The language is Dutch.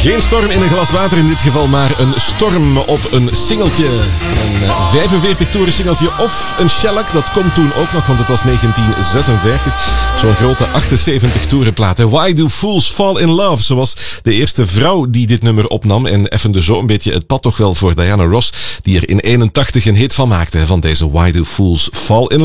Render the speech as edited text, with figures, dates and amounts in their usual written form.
Geen storm in een glas water in dit geval, maar een storm op een singeltje. Een 45 toeren singeltje of een shellac, dat komt toen ook nog, want het was 1956. Zo'n grote 78 toeren plaat. Why Do Fools Fall in Love, zoals de eerste vrouw die dit nummer opnam. En effende zo een beetje het pad toch wel voor Diana Ross, die er in 81 een hit van maakte, van deze Why Do Fools Fall in Love.